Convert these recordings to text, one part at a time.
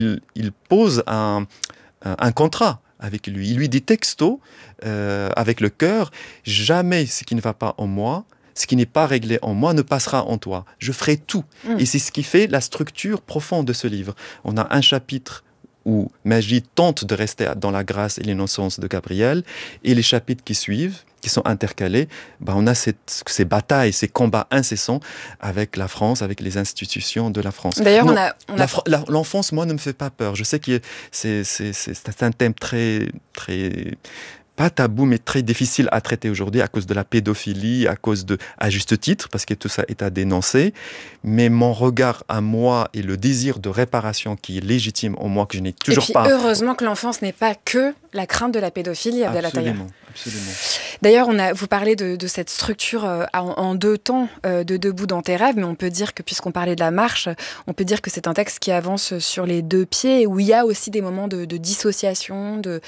il pose un contrat avec lui. Il lui dit texto, avec le cœur, jamais ce qui ne va pas en moi, ce qui n'est pas réglé en moi ne passera en toi. Je ferai tout. Et c'est ce qui fait la structure profonde de ce livre. On a un chapitre où Majid tente de rester dans la grâce et l'innocence de Gabriel, et les chapitres qui suivent, qui sont intercalés, on a ces batailles, ces combats incessants avec la France, avec les institutions de la France. D'ailleurs, l'enfance, moi, ne me fait pas peur. Je sais que c'est un thème très, très pas tabou, mais très difficile à traiter aujourd'hui à cause de la pédophilie, à juste titre, parce que tout ça est à dénoncer. Mais mon regard à moi et le désir de réparation qui est légitime en moi, que je n'ai toujours pas. Heureusement que l'enfance n'est pas que la crainte de la pédophilie, Abdelataya. Absolument. D'ailleurs, vous parlez de cette structure en deux temps de Debout dans tes rêves, mais on peut dire que, puisqu'on parlait de la marche, on peut dire que c'est un texte qui avance sur les deux pieds, où il y a aussi des moments de dissociation, de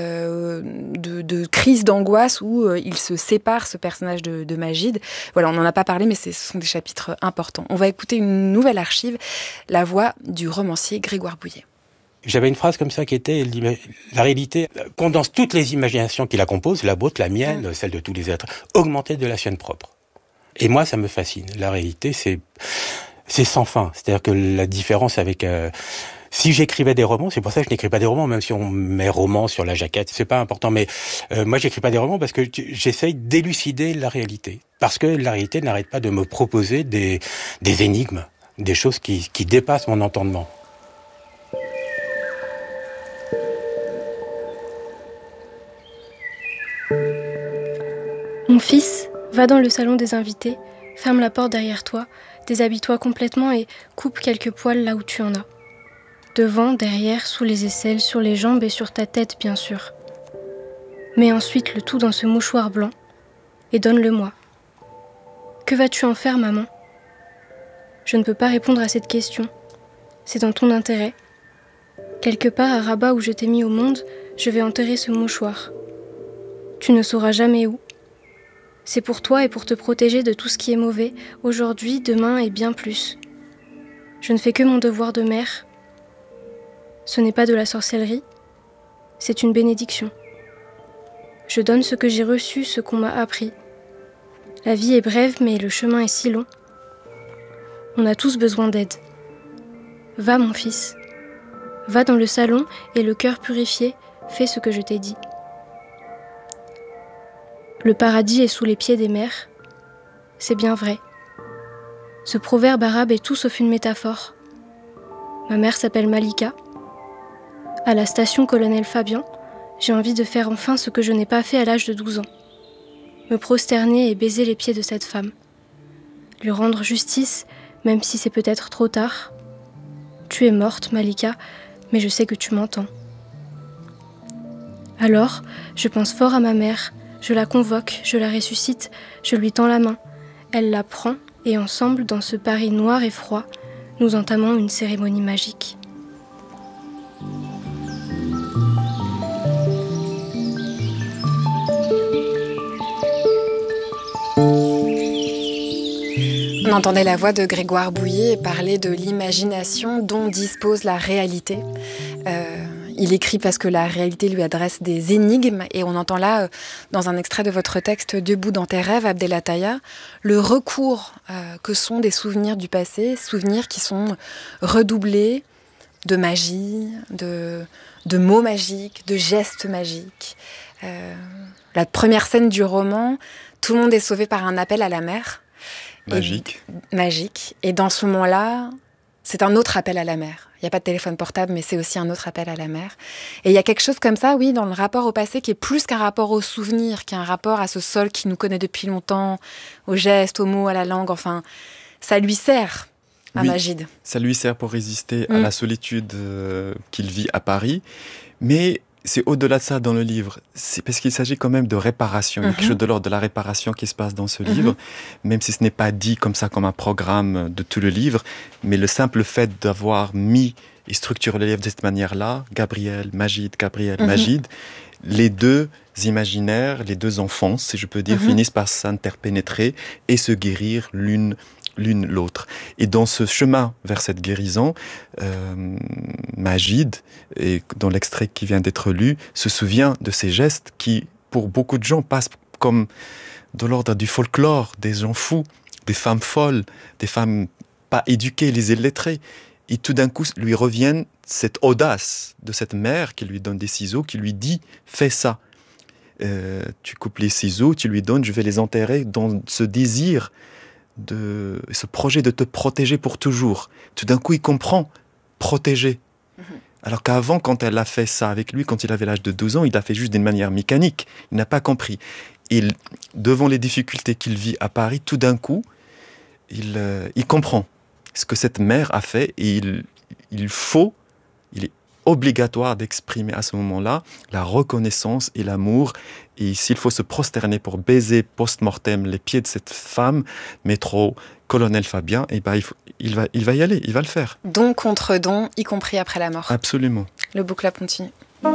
crise d'angoisse, où il se sépare, ce personnage de Majid. Voilà, on n'en a pas parlé, mais ce sont des chapitres importants. On va écouter une nouvelle archive, la voix du romancier Grégoire Bouillet. J'avais une phrase comme ça qui était « La réalité condense toutes les imaginations qui la composent, la vôtre, la mienne, celle de tous les êtres, augmentée de la sienne propre. » Et moi, ça me fascine. La réalité, c'est sans fin. C'est-à-dire que la différence avec... si j'écrivais des romans, c'est pour ça que je n'écris pas des romans, même si on met roman sur la jaquette, c'est pas important. Mais moi, j'écris pas des romans parce que j'essaye d'élucider la réalité. Parce que la réalité n'arrête pas de me proposer des énigmes, des choses qui dépassent mon entendement. Mon fils, va dans le salon des invités, ferme la porte derrière toi, déshabille-toi complètement et coupe quelques poils là où tu en as. Devant, derrière, sous les aisselles, sur les jambes et sur ta tête, bien sûr. Mets ensuite le tout dans ce mouchoir blanc et donne-le-moi. Que vas-tu en faire, maman ? Je ne peux pas répondre à cette question. C'est dans ton intérêt. Quelque part à Rabat où je t'ai mis au monde, je vais enterrer ce mouchoir. Tu ne sauras jamais où. C'est pour toi et pour te protéger de tout ce qui est mauvais, aujourd'hui, demain et bien plus. Je ne fais que mon devoir de mère. Ce n'est pas de la sorcellerie, c'est une bénédiction. Je donne ce que j'ai reçu, ce qu'on m'a appris. La vie est brève, mais le chemin est si long. On a tous besoin d'aide. Va, mon fils. Va dans le salon et le cœur purifié, fais ce que je t'ai dit. Le paradis est sous les pieds des mères. C'est bien vrai. Ce proverbe arabe est tout sauf une métaphore. Ma mère s'appelle Malika. À la station Colonel Fabian, j'ai envie de faire enfin ce que je n'ai pas fait à l'âge de 12 ans. Me prosterner et baiser les pieds de cette femme. Lui rendre justice, même si c'est peut-être trop tard. Tu es morte, Malika, mais je sais que tu m'entends. Alors, je pense fort à ma mère. Je la convoque, je la ressuscite, je lui tends la main. Elle la prend et ensemble, dans ce Paris noir et froid, nous entamons une cérémonie magique. On entendait la voix de Grégoire Bouillet parler de l'imagination dont dispose la réalité. Il écrit parce que la réalité lui adresse des énigmes, et on entend là, dans un extrait de votre texte « Debout dans tes rêves », Abdelataya, le recours que sont des souvenirs du passé, souvenirs qui sont redoublés de magie, de mots magiques, de gestes magiques. La première scène du roman, tout le monde est sauvé par un appel à la mer. Magique. Et dans ce moment-là, c'est un autre appel à la mer. Il n'y a pas de téléphone portable, mais c'est aussi un autre appel à la mer. Et il y a quelque chose comme ça, oui, dans le rapport au passé, qui est plus qu'un rapport au souvenir, qui est un rapport à ce sol qui nous connaît depuis longtemps, aux gestes, aux mots, à la langue. Enfin, ça lui sert à Majid. Ça lui sert pour résister à la solitude qu'il vit à Paris. Mais c'est au-delà de ça dans le livre. C'est parce qu'il s'agit quand même de réparation. Il y a quelque chose de l'ordre de la réparation qui se passe dans ce livre, même si ce n'est pas dit comme ça, comme un programme de tout le livre. Mais le simple fait d'avoir mis et structuré le livre de cette manière-là, Gabriel, Majid, les deux imaginaires, les deux enfances, si je peux dire, finissent par s'interpénétrer et se guérir l'une l'une l'autre. Et dans ce chemin vers cette guérison, Majid, et dans l'extrait qui vient d'être lu, se souvient de ces gestes qui, pour beaucoup de gens, passent comme de l'ordre du folklore, des gens fous, des femmes folles, des femmes pas éduquées, les illettrées. Et tout d'un coup, lui reviennent cette audace de cette mère qui lui donne des ciseaux, qui lui dit « fais ça ». Tu coupes les ciseaux, tu lui donnes, je vais les enterrer dans ce désir, ce projet de te protéger pour toujours. Tout d'un coup, il comprend, protéger. Alors qu'avant, quand elle a fait ça avec lui, quand il avait l'âge de 12 ans, il l'a fait juste d'une manière mécanique. Il n'a pas compris. Et devant les difficultés qu'il vit à Paris, tout d'un coup, il comprend ce que cette mère a fait et il est obligatoire d'exprimer à ce moment-là la reconnaissance et l'amour. Et s'il faut se prosterner pour baiser post-mortem les pieds de cette femme, métro, colonel Fabien, eh ben, il va y aller, il va le faire. Don contre don, y compris après la mort. Absolument. Le book club continue.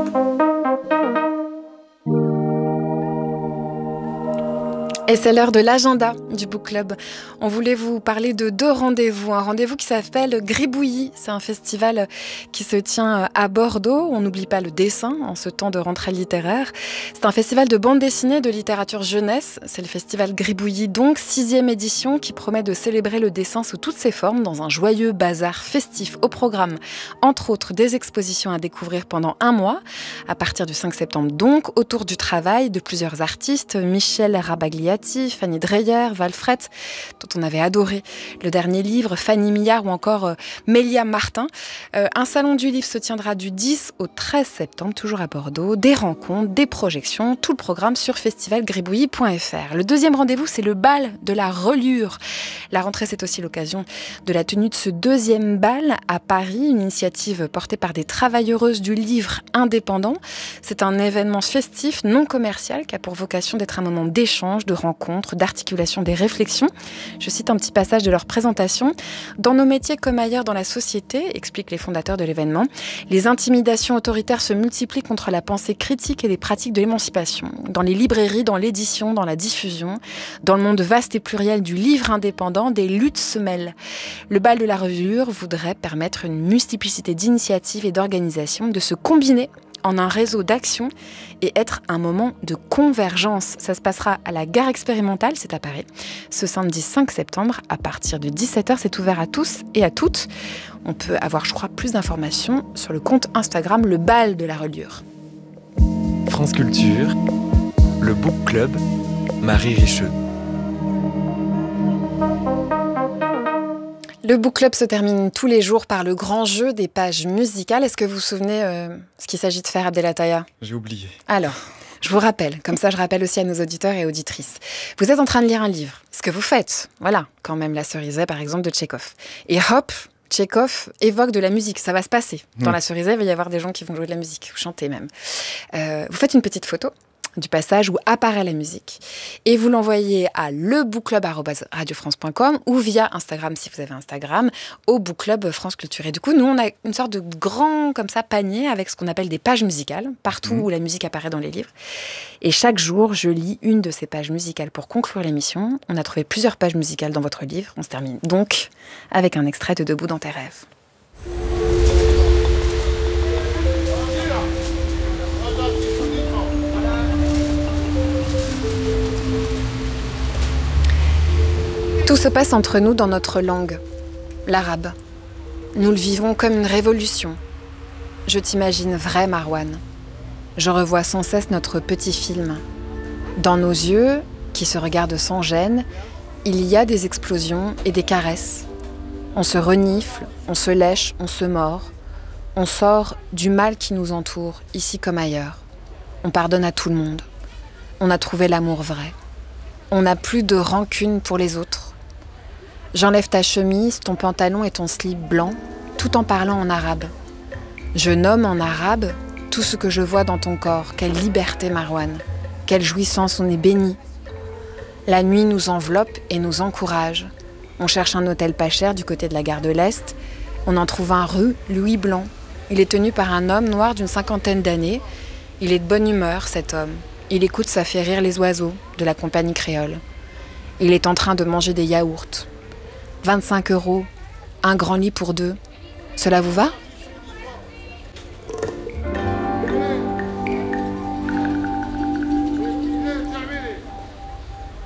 Et c'est l'heure de l'agenda du Book Club. On voulait vous parler de 2 rendez-vous. Un rendez-vous qui s'appelle Gribouillis. C'est un festival qui se tient à Bordeaux. On n'oublie pas le dessin en ce temps de rentrée littéraire. C'est un festival de bande dessinée, de littérature jeunesse. C'est le festival Gribouillis, donc 6e édition, qui promet de célébrer le dessin sous toutes ses formes dans un joyeux bazar festif au programme. Entre autres, des expositions à découvrir pendant 1 mois, à partir du 5 septembre donc, autour du travail de plusieurs artistes, Michel Rabagliati, Fanny Dreyer, Valfret, dont on avait adoré le dernier livre, Fanny Millard ou encore Mélia Martin. Un salon du livre se tiendra du 10 au 13 septembre, toujours à Bordeaux. Des rencontres, des projections, tout le programme sur festivalgribouillis.fr. Le 2e rendez-vous, c'est le bal de la reliure. La rentrée, c'est aussi l'occasion de la tenue de ce 2e bal à Paris, une initiative portée par des travailleuses du livre indépendant. C'est un événement festif, non commercial, qui a pour vocation d'être un moment d'échange, de rencontres, d'articulation des réflexions. Je cite un petit passage de leur présentation. « Dans nos métiers comme ailleurs dans la société, expliquent les fondateurs de l'événement, les intimidations autoritaires se multiplient contre la pensée critique et les pratiques de l'émancipation. Dans les librairies, dans l'édition, dans la diffusion, dans le monde vaste et pluriel du livre indépendant, des luttes se mêlent. Le bal de la reliure voudrait permettre une multiplicité d'initiatives et d'organisations, de se combiner en un réseau d'action et être un moment de convergence. Ça se passera à la gare expérimentale, c'est à Paris, ce samedi 5 septembre à partir de 17h. C'est ouvert à tous et à toutes. On peut avoir, je crois, plus d'informations sur le compte Instagram Le Bal de la Reliure. France Culture, le Book Club, Marie Richeux. Le Book Club se termine tous les jours par le grand jeu des pages musicales. Est-ce que vous vous souvenez ce qu'il s'agit de faire, Abdelataya ? J'ai oublié. Alors, je vous rappelle, comme ça je rappelle aussi à nos auditeurs et auditrices. Vous êtes en train de lire un livre, ce que vous faites, voilà, quand même La Cerisée par exemple de Tchekhov. Et hop, Tchekhov évoque de la musique, ça va se passer. Dans La Cerisée, il va y avoir des gens qui vont jouer de la musique, ou chanter même. Vous faites une petite photo du passage où apparaît la musique et vous l'envoyez à lebookclub@radiofrance.com ou via Instagram si vous avez Instagram au Book Club France Culture. Et du coup, nous on a une sorte de grand comme ça panier avec ce qu'on appelle des pages musicales partout où la musique apparaît dans les livres. Et chaque jour, je lis une de ces pages musicales pour conclure l'émission. On a trouvé plusieurs pages musicales dans votre livre. On se termine donc avec un extrait de Debout dans tes rêves. Tout se passe entre nous dans notre langue, l'arabe. Nous le vivons comme une révolution. Je t'imagine vrai, Marwan. Je revois sans cesse notre petit film. Dans nos yeux, qui se regardent sans gêne, il y a des explosions et des caresses. On se renifle, on se lèche, on se mord. On sort du mal qui nous entoure, ici comme ailleurs. On pardonne à tout le monde. On a trouvé l'amour vrai. On n'a plus de rancune pour les autres. J'enlève ta chemise, ton pantalon et ton slip blanc, tout en parlant en arabe. Je nomme en arabe tout ce que je vois dans ton corps. Quelle liberté, Marwan. Quelle jouissance, on est béni. La nuit nous enveloppe et nous encourage. On cherche un hôtel pas cher du côté de la gare de l'Est. On en trouve un rue Louis Blanc. Il est tenu par un homme noir d'une 50aine d'années. Il est de bonne humeur, cet homme. Il écoute, ça fait rire les oiseaux de la compagnie créole. Il est en train de manger des yaourts. 25 €, un grand lit pour deux. Cela vous va ?